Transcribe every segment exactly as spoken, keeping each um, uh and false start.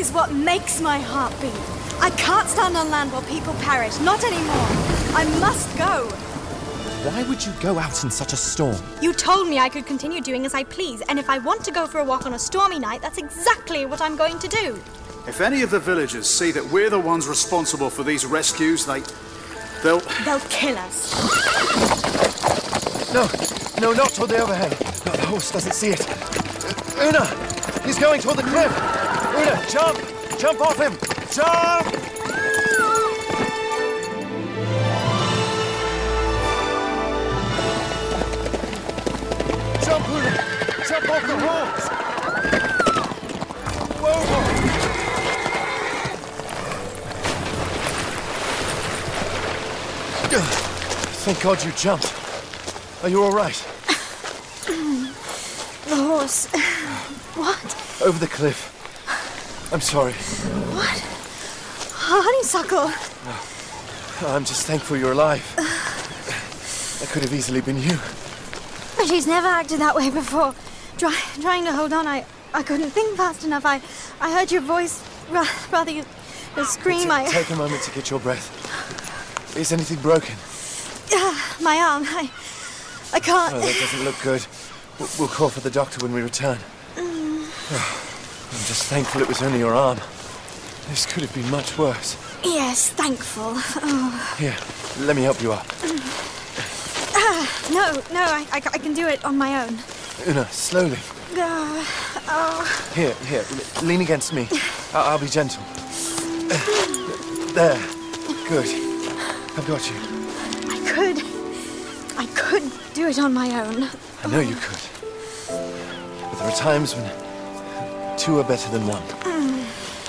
is what makes my heart beat. I can't stand on land while people perish. Not anymore. I must go. Why would you go out in such a storm? You told me I could continue doing as I please, and if I want to go for a walk on a stormy night, that's exactly what I'm going to do. If any of the villagers see that we're the ones responsible for these rescues, they... they'll... They'll kill us. No, no, not toward the overhang. No, the horse doesn't see it. Una! He's going toward the cliff! Una, jump! Jump off him! Jump! Jump, Una! Jump off the horse! Whoa! Thank God you jumped. Are you all right? The horse... What? Over the cliff. I'm sorry. What? Honeysuckle. I'm just thankful you're alive. That could have easily been you. She's never acted that way before. Try, trying to hold on, I, I couldn't think fast enough. I, I heard your voice, ra- rather your, your scream. T- I Take a moment to get your breath. Is anything broken? Uh, my arm. I, I can't. Oh, that doesn't look good. We'll, we'll call for the doctor when we return. Mm. I'm just thankful it was only your arm. This could have been much worse. Yes, thankful. Oh. Here, let me help you up. Uh, no, no, I, I, I can do it on my own. Una, slowly. Uh, oh. Here, here, l- lean against me. I- I'll be gentle. There. Good. I've got you. I could. I could do it on my own. I know you could. But there are times when two are better than one. Mm.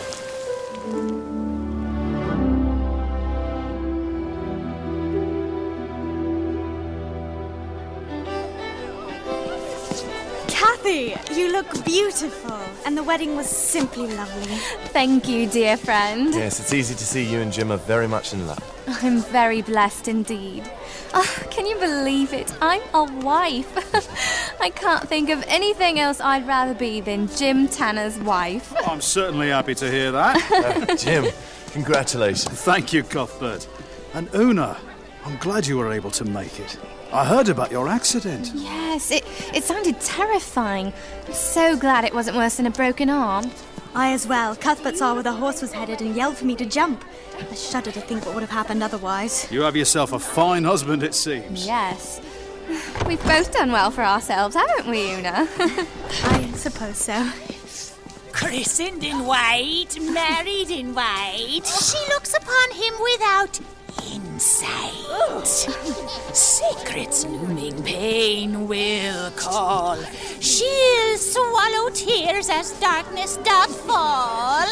Kathy, you look beautiful. And the wedding was simply lovely. Thank you, dear friend. Yes, it's easy to see you and Jim are very much in love. I'm very blessed indeed. Oh, can you believe it? I'm a wife. I can't think of anything else I'd rather be than Jim Tanner's wife. I'm certainly happy to hear that. Uh, Jim, congratulations. Thank you, Cuthbert. And Una, I'm glad you were able to make it. I heard about your accident. Yes, it, it sounded terrifying. I'm so glad it wasn't worse than a broken arm. I as well. Cuthbert saw where the horse was headed and yelled for me to jump. I shudder to think what would have happened otherwise. You have yourself a fine husband, it seems. Yes. We've both done well for ourselves, haven't we, Una? I suppose so. Christened in white, married in white. She looks upon him without insight. Secrets looming, pain will call. She'll swallow tears as darkness doth fall.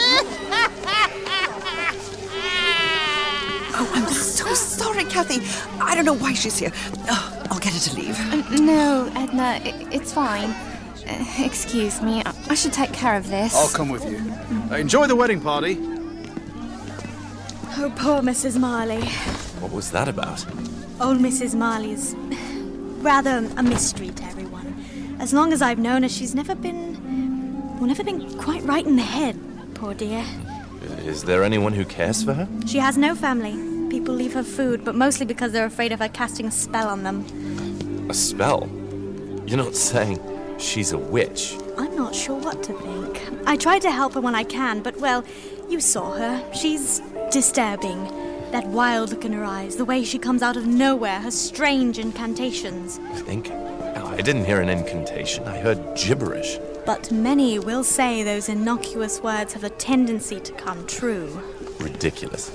Oh, I'm so sorry, Kathy. I don't know why she's here. Oh, I'll get her to leave. Uh, no, Edna, it, it's fine. Uh, excuse me, I, I should take care of this. I'll come with you. Uh, enjoy the wedding party. Oh, poor Missus Marley. What was that about? Old Missus Marley is rather a mystery to everyone. As long as I've known her, she's never been... well, never been quite right in the head, poor dear. Is there anyone who cares for her? She has no family. People leave her food, but mostly because they're afraid of her casting a spell on them. A spell? You're not saying she's a witch? I'm not sure what to think. I try to help her when I can, but, well, you saw her. She's disturbing. That wild look in her eyes, the way she comes out of nowhere, her strange incantations. You think? Oh, I didn't hear an incantation. I heard gibberish. But many will say those innocuous words have a tendency to come true. Ridiculous.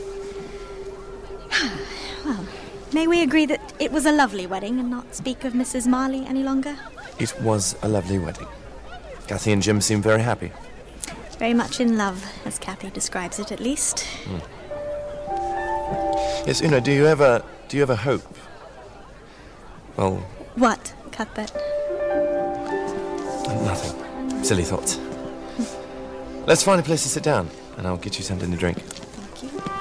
Well, may we agree that it was a lovely wedding and not speak of Missus Marley any longer? It was a lovely wedding. Kathy and Jim seem very happy. Very much in love, as Kathy describes it, at least. Mm. Yes, Una, do you ever... do you ever hope? Well... What, Cuthbert? Nothing. Silly thoughts. Let's find a place to sit down, and I'll get you something to drink.